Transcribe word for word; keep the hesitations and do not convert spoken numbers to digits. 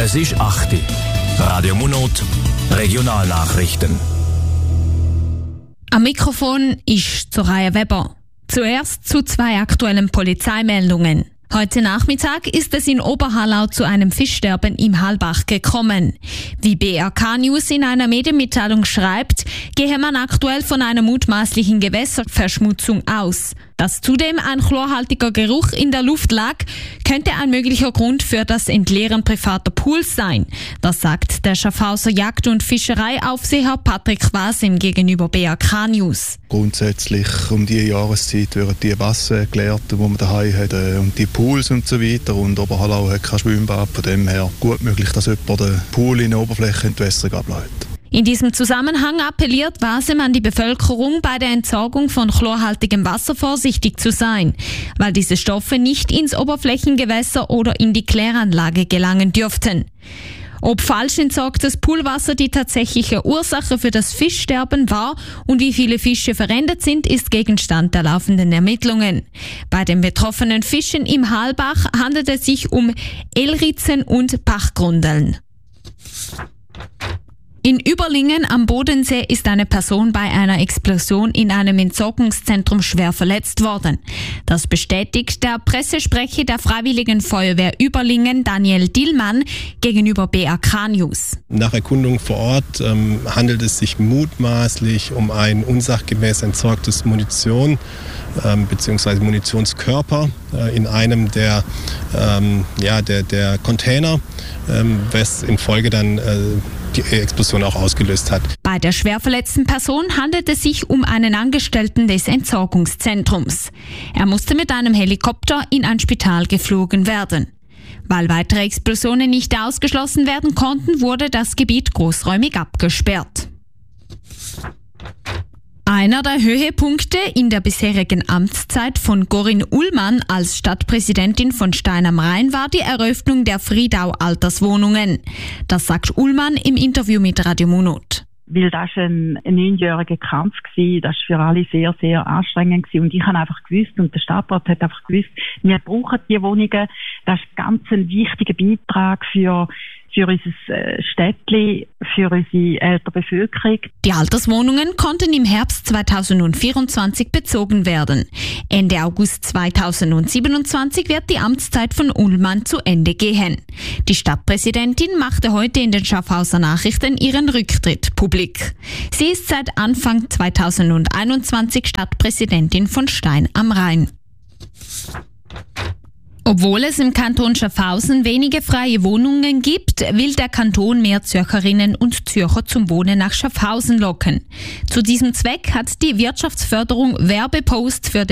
Es ist acht Uhr. Radio Monot, Regionalnachrichten. Am Mikrofon ist Soraya Weber. Zuerst zu zwei aktuellen Polizeimeldungen. Heute Nachmittag ist es in Oberhallau zu einem Fischsterben im Hallbach gekommen. Wie B R K News in einer Medienmitteilung schreibt, gehe man aktuell von einer mutmaßlichen Gewässerverschmutzung aus. Dass zudem ein chlorhaltiger Geruch in der Luft lag, könnte ein möglicher Grund für das Entleeren privater Pools sein. Das sagt der Schaffhauser Jagd- und Fischereiaufseher Patrick Wasim gegenüber B R K News. Grundsätzlich um diese Jahreszeit werden die Wasser geleert, die man daheim hat, und die Pools und so weiter. Und Oberhallau hat kein Schwimmbad, von dem her gut möglich, dass jemand den Pool in der Oberfläche entwässert ableitet. In diesem Zusammenhang appelliert Wasem an die Bevölkerung, bei der Entsorgung von chlorhaltigem Wasser vorsichtig zu sein, weil diese Stoffe nicht ins Oberflächengewässer oder in die Kläranlage gelangen dürften. Ob falsch entsorgtes Poolwasser die tatsächliche Ursache für das Fischsterben war und wie viele Fische verendet sind, ist Gegenstand der laufenden Ermittlungen. Bei den betroffenen Fischen im Hallbach handelt es sich um Elritzen und Bachgrundeln. In Überlingen am Bodensee ist eine Person bei einer Explosion in einem Entsorgungszentrum schwer verletzt worden. Das bestätigt der Pressesprecher der Freiwilligen Feuerwehr Überlingen, Daniel Dillmann, gegenüber B R K News. Nach Erkundung vor Ort ähm, handelt es sich mutmaßlich um ein unsachgemäß entsorgtes Munition ähm, bzw. Munitionskörper äh, in einem der, ähm, ja, der, der Container, ähm, was in Folge dann äh, die Explosion auch ausgelöst hat. Bei der schwer verletzten Person handelt es sich um einen Angestellten des Entsorgungszentrums. Er musste mit einem Helikopter in ein Spital geflogen werden. Weil weitere Explosionen nicht ausgeschlossen werden konnten, wurde das Gebiet großräumig abgesperrt. Einer der Höhepunkte in der bisherigen Amtszeit von Corinne Ullmann als Stadtpräsidentin von Stein am Rhein war die Eröffnung der Friedau Alterswohnungen. Das sagt Ullmann im Interview mit Radio Monot. Weil das war ein, ein neunjähriger Kampf gewesen. Das war für alle sehr, sehr anstrengend gewesen. Und ich habe einfach gewusst, und der Stadtrat hat einfach gewusst, wir brauchen die Wohnungen. Das ist ganz ein wichtiger Beitrag für für unser Städtli, für unsere ältere Bevölkerung. Die Alterswohnungen konnten im Herbst zweitausendvierundzwanzig bezogen werden. Ende August zweitausendsiebenundzwanzig wird die Amtszeit von Ullmann zu Ende gehen. Die Stadtpräsidentin machte heute in den Schaffhauser Nachrichten ihren Rücktritt publik. Sie ist seit Anfang zweitausendeinundzwanzig Stadtpräsidentin von Stein am Rhein. Obwohl es im Kanton Schaffhausen wenige freie Wohnungen gibt, will der Kanton mehr Zürcherinnen und Zürcher zum Wohnen nach Schaffhausen locken. Zu diesem Zweck hat die Wirtschaftsförderung Werbepost für